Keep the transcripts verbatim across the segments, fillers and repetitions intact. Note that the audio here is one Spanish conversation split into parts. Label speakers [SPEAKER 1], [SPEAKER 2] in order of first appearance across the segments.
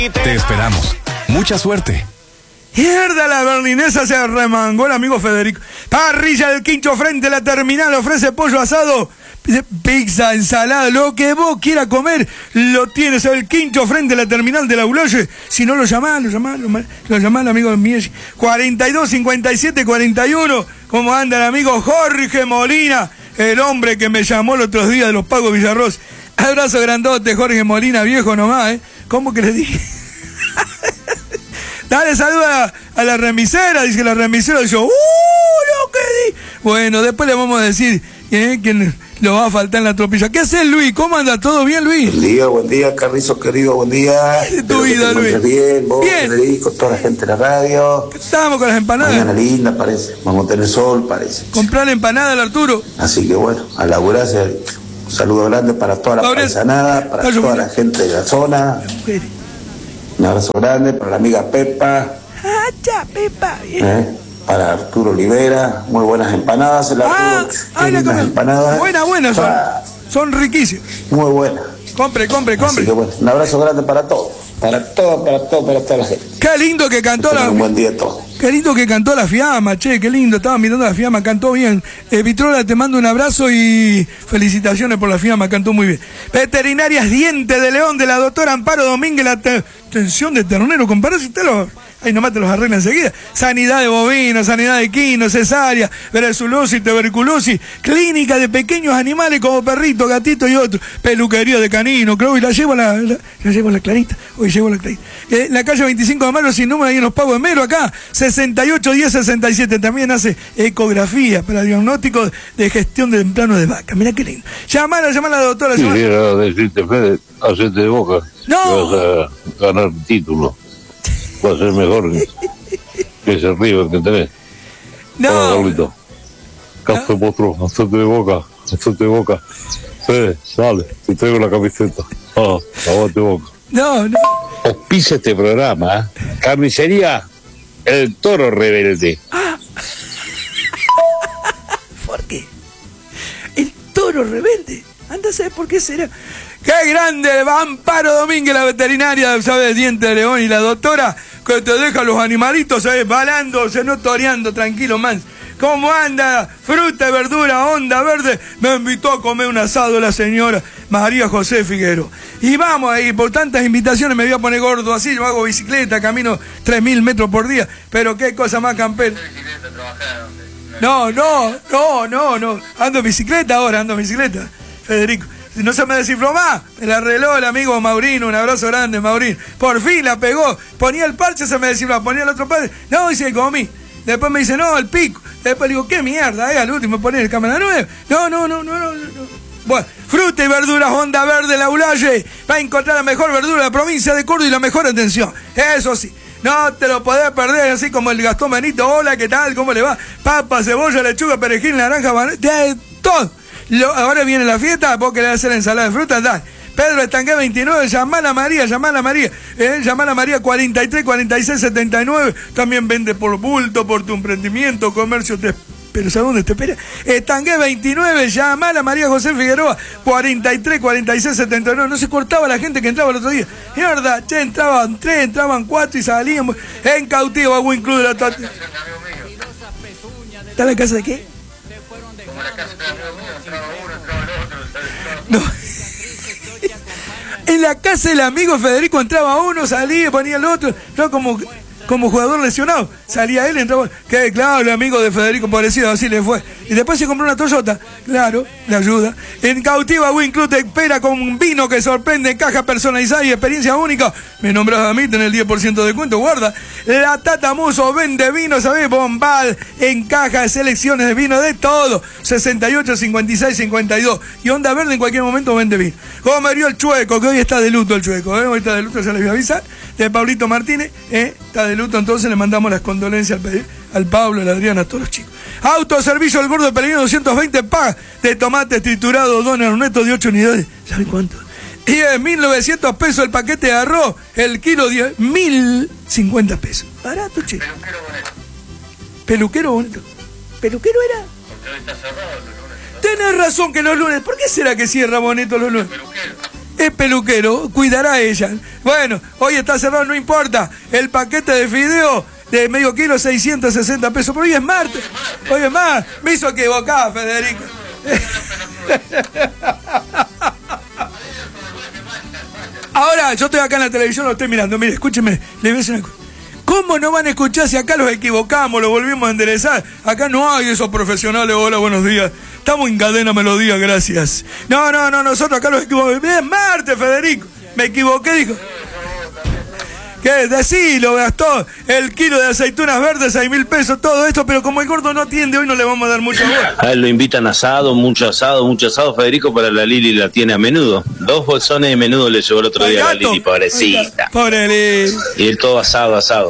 [SPEAKER 1] Te esperamos. Mucha suerte.
[SPEAKER 2] Mierda, la berlinesa se remangó el amigo Federico. Parrilla del Quincho frente a la terminal, ofrece pollo asado, pizza, ensalada, lo que vos quieras comer, lo tienes. El Quincho frente a la terminal de la Boulogne. Si no lo llamás, lo llamás, lo, lo llamás al amigo mío. cuarenta y dos, cincuenta y siete, cuarenta y uno. ¿Cómo anda el amigo Jorge Molina? El hombre que me llamó el otro día de los Pagos Villarroz. Abrazo grandote, Jorge Molina, viejo nomás, ¿eh? ¿Cómo que le dije? Dale saludo a, a la remisera, dice la remisera, dice, ¡uh, lo que di! Bueno, después le vamos a decir ¿eh? que lo va a faltar en la tropilla. ¿Qué haces, Luis? ¿Cómo anda? ¿Todo bien, Luis?
[SPEAKER 3] Buen día, buen día, Carrizo querido, buen día.
[SPEAKER 2] ¿Qué tu vida, Luis?
[SPEAKER 3] Bien, vos,
[SPEAKER 2] bien.
[SPEAKER 3] Federico, toda la gente de la radio.
[SPEAKER 2] ¿Qué estamos con las empanadas?
[SPEAKER 3] Mañana linda, parece. Vamos a tener sol, parece.
[SPEAKER 2] Comprar empanadas, Arturo.
[SPEAKER 3] Así que bueno, a laburar. Un saludo grande para toda la paisanada, para toda bien. La gente de la zona. Un abrazo grande para la amiga Pepa.
[SPEAKER 2] Ah, ya, Pepa. Bien.
[SPEAKER 3] ¿Eh? Para Arturo Olivera, muy buenas empanadas. El
[SPEAKER 2] ah,
[SPEAKER 3] Arturo, qué lindas empanadas.
[SPEAKER 2] Buenas, buenas, son, ah, son riquísimas.
[SPEAKER 3] Muy buenas.
[SPEAKER 2] Compre, compre, compre.
[SPEAKER 3] Así que bueno, un abrazo grande para todos. Para todo, para todo, para toda la gente.
[SPEAKER 2] Qué lindo que cantó la...
[SPEAKER 3] Un buen día a todos.
[SPEAKER 2] Qué lindo que cantó la Fiamma, che, qué lindo. Estaba mirando la Fiamma, cantó bien. Eh, Vitrola, te mando un abrazo y felicitaciones por la Fiamma, cantó muy bien. Veterinarias Diente de León de la doctora Amparo Domínguez, la te tensión de ternero, compará si usted lo... Ahí nomás te los arregla enseguida. Sanidad de bovinos, sanidad de equinos, cesárea, verezulosis, tuberculosis, clínica de pequeños animales como perritos, gatitos y otros, peluquería de canino, creo, y la llevo a la, la, la llevo a la Clarita, hoy llevo a la Clarita. Eh, la calle veinticinco de mayo sin número, ahí en los Pagos de Mero, acá, sesenta y ocho diez sesenta y siete, también hace ecografía para diagnóstico de gestión de temprano de vaca. Mirá qué lindo. Llamala, llamala a la doctora.
[SPEAKER 4] Sí, quiero decirte, Fede, hacete de boca.
[SPEAKER 2] No.
[SPEAKER 4] Vas a ganar título. Va a ser mejor que, que ese River que tenés.
[SPEAKER 2] No.
[SPEAKER 4] Hola, Carlito. Café Potro, hacete de boca, hacete de boca. Fede, sale, te traigo la camiseta. Ah, lavate boca.
[SPEAKER 2] No, no.
[SPEAKER 4] Auspicia este programa, ¿eh? Carnicería El Toro Rebelde.
[SPEAKER 2] Ah. ¿Por qué? El Toro Rebelde. Anda a saber por qué será. ¡Qué grande! Amparo Domínguez, la veterinaria, ¿sabes? Diente de León, y la doctora que te deja los animalitos, ¿sabes? Balándose, no toreando, tranquilo, man. ¿Cómo anda? Fruta y verdura, onda verde. Me invitó a comer un asado la señora María José Figueiro. Y vamos ahí, por tantas invitaciones me voy a poner gordo así. Yo hago bicicleta, camino tres mil metros por día. Pero qué cosa más campera. No, no, no, no, no. Ando en bicicleta ahora, ando en bicicleta, Federico. Si no se me descifró más, me la arregló el amigo Maurino, un abrazo grande, Maurino. Por fin la pegó, ponía el parche, se me descifró, ponía el otro parche, no, y se comí. Después me dice, no, el pico. Después le digo, qué mierda, eh, al último poner el cámara nueve. No, no, no, no, no, no. Bueno, fruta y verduras Onda Verde, la Boulogne. Va a encontrar la mejor verdura de la provincia de Córdoba y la mejor atención. Eso sí. No te lo podés perder, así como el Gastón Benito. Hola, ¿qué tal? ¿Cómo le va? Papa, cebolla, lechuga, perejil, naranja, de todo. Lo, ahora viene la fiesta, vos querés hacer ensalada de fruta, dale. Pedro Estanque veintinueve, llamala a María, llamala a María, eh, llamala a María cuarenta y tres, cuarenta y seis, setenta y nueve, también vende por bulto, por tu emprendimiento, comercio, te, pero ¿sabes dónde te espera? Estanque veintinueve, llamala a María José Figueroa, cuarenta y tres, cuarenta y seis, setenta y nueve, no se cortaba la gente que entraba el otro día, es verdad, che, entraban tres, entraban cuatro y salíamos, en cautivo, a Win Club de la Tati. ¿Está en la casa de qué?
[SPEAKER 5] Como la casa de amigo mío, entraba uno, entraba el otro.
[SPEAKER 2] No. En la casa del amigo Federico entraba uno, salía, ponía el otro, no como, como jugador lesionado, salía él, entraba, que claro, el amigo de Federico parecido, así le fue. Y después se compró una Toyota, claro, le ayuda. En Cautiva Win Club te espera con un vino que sorprende, caja personalizada y experiencia única. Me nombras a mí, tenés el diez por ciento de descuento, guarda. La Tata Muso vende vino, ¿sabés? Bombal, en caja, selecciones de vino, de todo. sesenta y ocho, cincuenta y seis, cincuenta y dos. Y Onda Verde en cualquier momento vende vino. Comería el Chueco, que hoy está de luto el Chueco, ¿eh? Hoy está de luto, ya les voy a avisar. De Pablito Martínez, ¿eh? Está de luto, entonces le mandamos las condolencias al, al Pablo, al Adrián, a todos los chicos. Autoservicio del Gordo de Pellegrino doscientos veinte, paga de tomate triturado, dona un neto de ocho unidades. ¿Saben cuánto? Y es mil novecientos pesos el paquete de arroz, el kilo diez, mil cincuenta pesos. Barato, che.
[SPEAKER 5] Peluquero bonito.
[SPEAKER 2] Peluquero bonito. ¿Peluquero era?
[SPEAKER 5] Porque hoy está cerrado los lunes.
[SPEAKER 2] Tenés razón que los lunes. ¿Por qué será que cierra bonito los lunes?
[SPEAKER 5] Peluquero.
[SPEAKER 2] es peluquero, cuidará a ella. Bueno, hoy está cerrado, no importa. El paquete de fideo de medio kilo, seiscientos sesenta pesos. Pero hoy es martes. Hoy es más. Me hizo equivocar, Federico. Ahora, yo estoy acá en la televisión, lo estoy mirando. Mire, escúcheme, le voy a decir una cosa. ¿Cómo no van a escuchar si acá los equivocamos, lo volvimos a enderezar? Acá no hay esos profesionales. Hola, buenos días. Estamos en Cadena Melodía, gracias. No, no, no, nosotros acá los equivocamos. Es martes, Federico. Me equivoqué, dijo. ¿Qué? Decilo, Gastón. El kilo de aceitunas verdes, seis mil pesos, todo esto, pero como el gordo no atiende, hoy no le vamos a dar mucha bola.
[SPEAKER 6] A él lo invitan asado, mucho asado, mucho asado, Federico, para la Lili la tiene a menudo. Dos bolsones de menudo le llevó el otro día a la Lili, pobrecita.
[SPEAKER 2] Pobre Lili.
[SPEAKER 6] Y él todo asado, asado.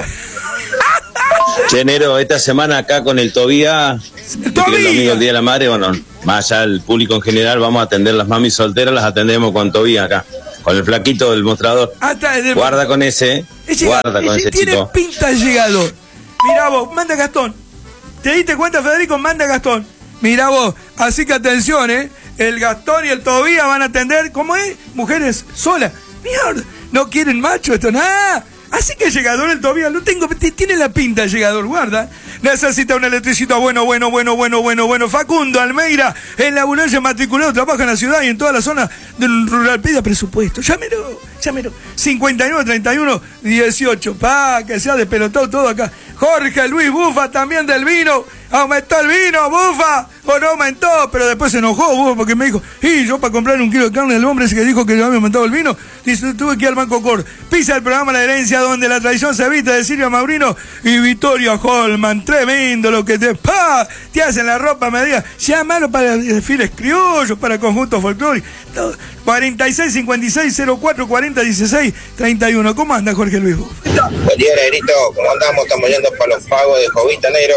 [SPEAKER 6] Che, Nero, esta semana acá con el Tobía, el domingo, el Día de la Madre, bueno, más allá del público en general, vamos a atender las mamis solteras, las atendemos con Tobía acá. Con el flaquito del mostrador. De... Guarda con ese. ese guarda ese con ese
[SPEAKER 2] tiene
[SPEAKER 6] chico.
[SPEAKER 2] Tiene pinta de llegador. Mirá vos, manda Gastón. ¿Te diste cuenta, Federico? Manda Gastón. Mirá vos. Así que atención, ¿eh? El Gastón y el Tobía van a atender, ¿cómo es? Mujeres solas. Mierda. No quieren macho esto, nada. Así que llegador el Tobía, lo tengo, tiene la pinta de llegador, guarda. Necesita un electricista bueno, bueno, bueno, bueno, bueno, bueno. Facundo Almeida, en la ambulancia matriculado, trabaja en la ciudad y en toda la zona del rural. Pida presupuesto, llámelo, llámelo. cincuenta y nueve, treinta y uno, dieciocho, pa, que se ha despelotado todo acá. Jorge Luis Bufa, también del vino. Aumentó el vino, Bufa, o no aumentó, pero después se enojó, Bufa, porque me dijo, y yo para comprar un kilo de carne, el hombre ese que dijo que yo había aumentado el vino, dice, tuve que ir al Banco Cor. Pisa el programa La Herencia, donde la tradición se evita, de Silvia Maurino y Victoria Holman. Tremendo lo que te, pa, te hacen la ropa medida. Llámalo para desfiles criollos, para conjuntos folclóricos. cuarenta y seis, cincuenta y seis, cero cuatro, cuarenta, dieciséis, treinta y uno. ¿Cómo anda Jorge Luis Bufa?
[SPEAKER 7] Buen día, Negrito. ¿Cómo andamos? Estamos yendo para los pagos de Jovita, Negro.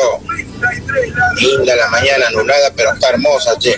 [SPEAKER 7] Linda la mañana, nublada, pero está hermosa, che.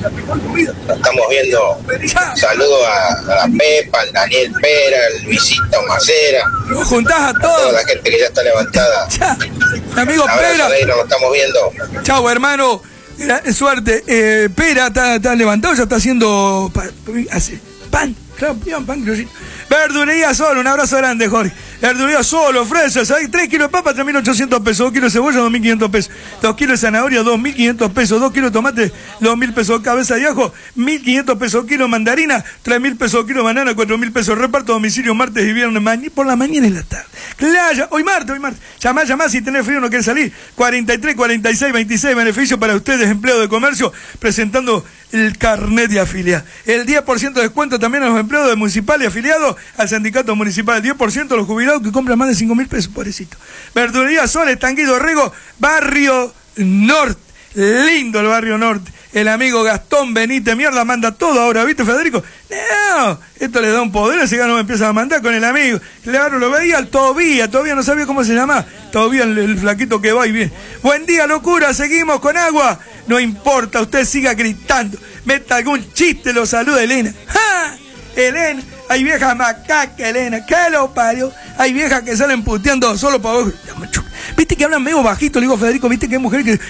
[SPEAKER 7] Lo estamos viendo. Saludos a, a la Pepa, al Daniel Pera, al Luisito Macera.
[SPEAKER 2] Lo juntás a todos.
[SPEAKER 7] A toda la gente que ya está levantada.
[SPEAKER 2] Ya. Amigo Pera.
[SPEAKER 7] Negro, lo estamos viendo.
[SPEAKER 2] Chau, hermano. Suerte. Eh, Pera está, está levantado, ya está haciendo pa, hace pan. Claro, pan criollito. Verdulería Solo, un abrazo grande, Jorge. Verdulería Solo, fresas, hay tres kilos de papa, tres mil ochocientos pesos, dos kilos de cebolla, dos mil quinientos pesos, dos kilos de zanahoria, dos mil quinientos pesos, dos kilos de tomate, dos mil pesos, cabeza de ajo, mil quinientos pesos kilo, mandarina, tres mil pesos kilo, banana, cuatro mil pesos, reparto domicilio martes y viernes, por la mañana y la tarde. Claro, hoy martes, hoy martes. Llamá, llamá, si tenés frío no querés salir. cuarenta y tres, cuarenta y seis, veintiséis, beneficio para ustedes, empleados de comercio, presentando el carnet de afiliado. El diez por ciento de descuento también a los empleados de municipal y afiliados al sindicato municipal. El diez por ciento a los jubilados que compran más de cinco mil pesos, pobrecito. Verdulería Sol, Estanguido Rego, Barrio Norte. Lindo el Barrio Norte. El amigo Gastón Benítez, mierda, manda todo ahora, ¿viste, Federico? No, esto le da un poder, así que no me empieza a mandar con el amigo. Claro, lo veía al Tobía, todavía no sabía cómo se llama. Todavía el, el flaquito que va y viene. Buen día, locura, seguimos con agua. No importa, usted siga gritando. Meta algún chiste, lo saluda Elena. ¡Ja! Elena, hay viejas macaca, Elena, que lo parió. Hay viejas que salen puteando solo para abajo. Viste que hablan medio bajito, le digo a Federico, viste que hay mujeres que...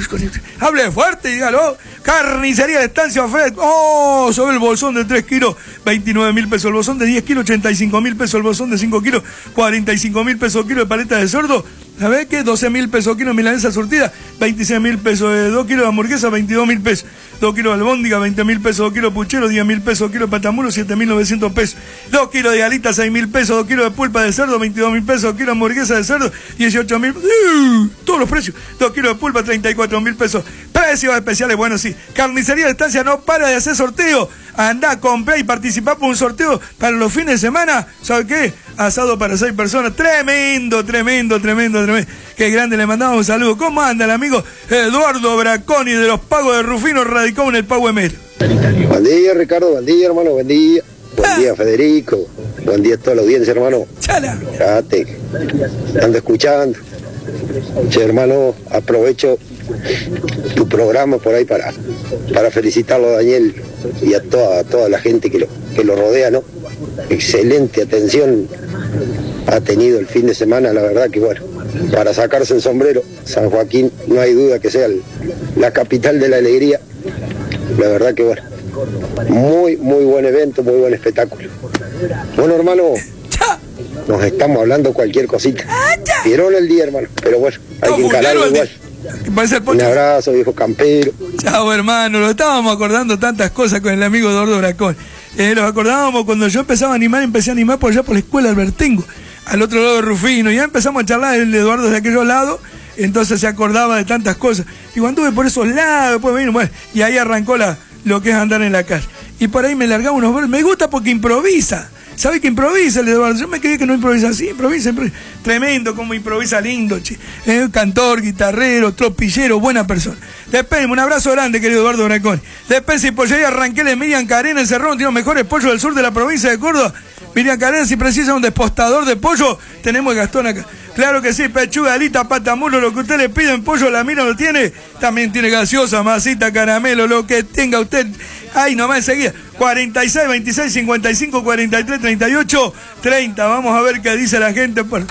[SPEAKER 2] Hable fuerte, dígalo. Carnicería de Estancia Fred. Oh, sobre el bolsón de tres kilos, veintinueve mil pesos. El bolsón de diez kilos, ochenta y cinco mil pesos. El bolsón de cinco kilos, cuarenta y cinco mil pesos kilo de paleta de cerdo. ¿Sabés qué? doce mil pesos kilo de milanesa surtida, veintiséis mil pesos. De dos kilos de hamburguesa, veintidós mil pesos. dos kilos de albóndiga, veinte mil pesos. dos kilos de puchero, diez mil pesos. Kilo de patamulo, siete mil novecientos pesos. dos kilos de alitas, seis mil pesos. dos kilos de pulpa de cerdo, veintidós mil pesos. dos kilos de hamburguesa de cerdo, dieciocho mil. Uh, todos los precios. dos kilos de pulpa, treinta y cuatro mil pesos. Precios especiales, bueno, sí. Carnicería de Estancia no para de hacer sorteo. Andá, comprá y participá por un sorteo para los fines de semana. ¿Sabe qué? Asado para seis personas. Tremendo, tremendo, tremendo, tremendo. Qué grande, le mandamos un saludo. ¿Cómo anda el amigo Eduardo Braconi de los Pagos de Rufino, radicado en el Pago Emero?
[SPEAKER 8] Buen día, Ricardo. Buen día, hermano. Buen día. Buen día, Federico. Buen día a toda la audiencia, hermano.
[SPEAKER 2] Chala.
[SPEAKER 8] Fíjate, ando escuchando. Che, hermano, aprovecho tu programa por ahí para, para felicitarlo a Daniel y a toda, a toda la gente que lo, que lo rodea, ¿no? Excelente atención ha tenido el fin de semana, la verdad que bueno, para sacarse el sombrero, San Joaquín no hay duda que sea el, la capital de la alegría, la verdad que bueno, Muy, muy buen evento, muy buen espectáculo. Bueno, hermano, nos estamos hablando cualquier cosita. Vieron el día, hermano, pero bueno, hay que encararlo igual. Un abrazo, viejo campero.
[SPEAKER 2] Chao, hermano, lo estábamos acordando tantas cosas con el amigo Eduardo Bracón. Eh, los acordábamos cuando yo empezaba a animar, empecé a animar por allá por la escuela Albertengo, al otro lado de Rufino, y ya empezamos a charlar el Eduardo de aquellos lados, entonces se acordaba de tantas cosas. Y cuando anduve por esos lados, después vino, bueno, y ahí arrancó la, lo que es andar en la calle. Y por ahí me largaba unos versos. Me gusta porque improvisa. ¿Sabe que improvisa el Eduardo? Yo me creía que no improvisa así, improvisa, improvisa. Tremendo como improvisa lindo, che. Eh, cantor, guitarrero, tropillero, buena persona. Después, un abrazo grande, querido Eduardo Bracón. Después, si pollería arranqué de Miriam Carena en Cerrón, tiene los mejores pollos del sur de la provincia de Córdoba. Miriam Carena, si precisa un despostador de pollo, tenemos el Gastón acá. Claro que sí, pechuga, alita, patamulo, lo que usted le pide en pollo, la mina lo tiene. También tiene gaseosa, masita, caramelo, lo que tenga usted. Ahí nomás enseguida. cuarenta y seis, veintiséis, cincuenta y cinco, cuarenta y tres, treinta y ocho, treinta. Vamos a ver qué dice la gente. Por...